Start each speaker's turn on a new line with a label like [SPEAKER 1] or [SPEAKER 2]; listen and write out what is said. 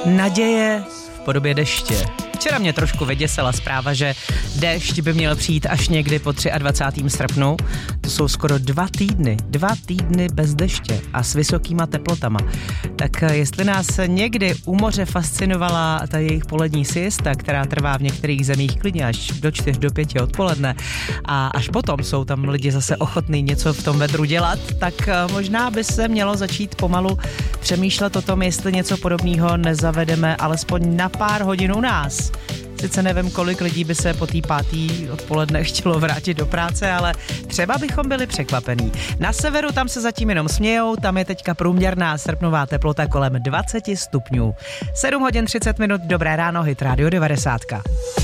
[SPEAKER 1] Naděje v podobě deště. Včera mě trošku vyděsila zpráva, že déšť by měl přijít až někdy po 23. srpnu. To jsou skoro 2 týdny bez deště a s vysokýma teplotama. Tak jestli nás někdy u moře fascinovala ta jejich polední siesta, která trvá v některých zemích klidně až do 4 do 5 odpoledne a až potom jsou tam lidi zase ochotní něco v tom vedru dělat, tak možná by se mělo začít pomalu přemýšlet o tom, jestli něco podobného nezavedeme alespoň na pár hodin u nás. Sice nevím, kolik lidí by se po té 5. odpoledne chtělo vrátit do práce, ale třeba bychom byli překvapení. Na severu tam se zatím jenom smějou, tam je teďka průměrná srpnová teplota kolem 20 stupňů. 7 hodin 30 minut, dobré ráno, Hit Radio 90.